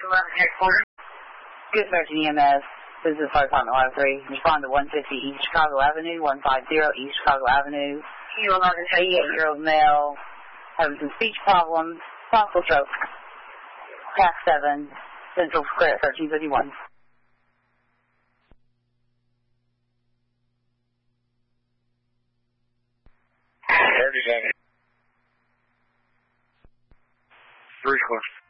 Good American EMS. This is Fire Department 103. Respond to 150 East Chicago Avenue, 150 East Chicago Avenue. 88-year-old male having some speech problems, possible stroke. Class 7, Central Square, 1351. Three close.